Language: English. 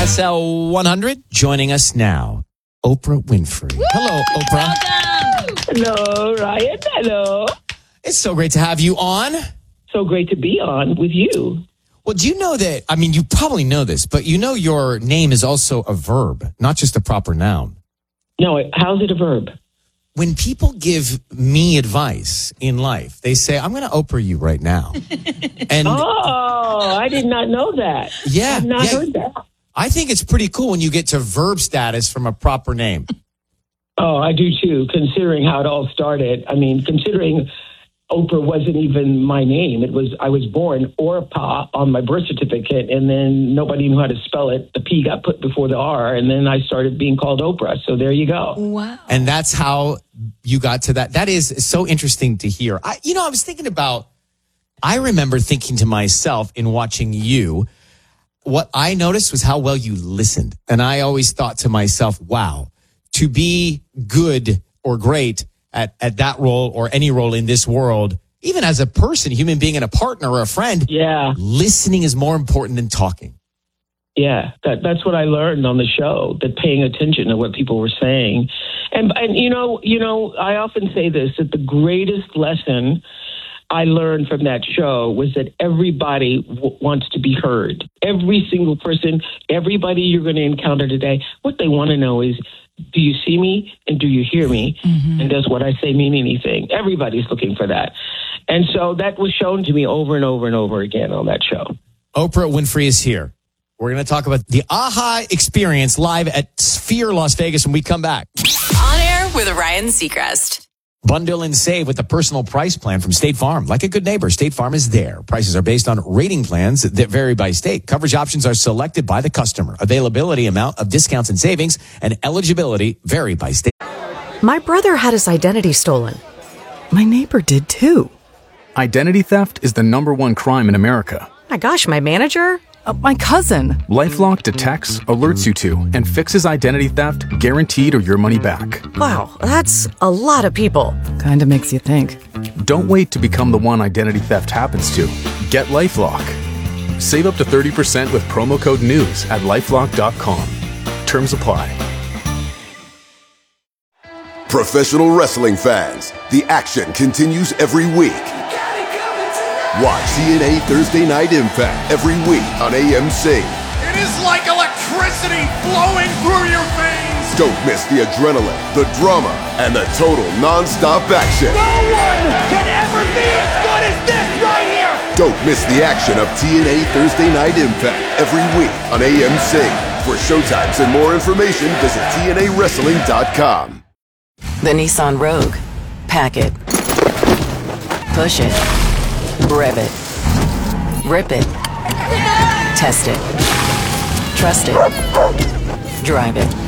SL 100. Joining us now, Oprah Winfrey. Hello, Oprah. Hello, Ryan. Hello. It's so great to have you on. So great to be on with you. Well, do you know that, I mean, you probably know this, but you know your name is also a verb, not just a proper noun. No, how's it a verb? When people give me advice in life, they say, I'm going to Oprah you right now. And Oh, I did not know that. yeah, I've not heard that. I think it's pretty cool when you get to verb status from a proper name. Oh, I do too, considering how it all started. I mean, considering Oprah wasn't even my name. I was born Orpah on my birth certificate, and then nobody knew how to spell it. The P got put before the R, and then I started being called Oprah. So there you go. Wow. And that's how you got to that. That is so interesting to hear. I remember thinking to myself in watching you, what I noticed was how well you listened. And I always thought to myself, wow, to be good or great at that role or any role in this world, even as a person, human being, and a partner or a friend, Yeah. listening is more important than talking. Yeah, that's what I learned on the show, that paying attention to what people were saying. And you know, I often say this, that the greatest lesson I learned from that show was that everybody wants to be heard. Every single person, everybody you're going to encounter today, what they want to know is, do you see me and do you hear me? Mm-hmm. And does what I say mean anything? Everybody's looking for that. And so that was shown to me over and over and over again on that show. Oprah Winfrey is here. We're going to talk about the AHA experience live at Sphere Las Vegas when we come back. On air with Ryan Seacrest. Bundle and save with the personal price plan from State Farm. Like a good neighbor, State Farm is there. Prices are based on rating plans that vary by state. Coverage options are selected by the customer. Availability, amount of discounts and savings, and eligibility vary by state. My brother had his identity stolen. My neighbor did too. Identity theft is the #1 crime in America. My gosh, my manager? My cousin. LifeLock detects, alerts you to, and fixes identity theft guaranteed or your money back. Wow, that's a lot of people. Kinda makes you think. Don't wait to become the one identity theft happens to. Get LifeLock. Save up to 30% with promo code NEWS at LifeLock.com. Terms apply. Professional wrestling fans, the action continues every week. Watch TNA Thursday Night Impact every week on AMC. It is like electricity flowing through your veins. Don't miss the adrenaline, the drama, and the total non-stop action. No one can ever be as good as this right here. Don't miss the action of TNA Thursday Night Impact every week on AMC. For showtimes and more information, visit TNAWrestling.com. The Nissan Rogue. Pack it. Push it. Rev it. Rip it. Test it. Trust it. Drive it.